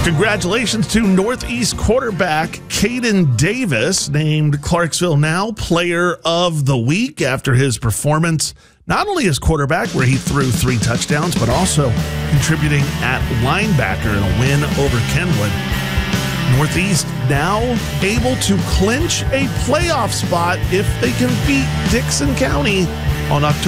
Congratulations to Northeast quarterback Caden Davis, named Clarksville Now Player of the Week after his performance, not only as quarterback where he threw 3 touchdowns, but also contributing at linebacker in a win over Kenwood. Northeast now able to clinch a playoff spot if they can beat Dixon County on October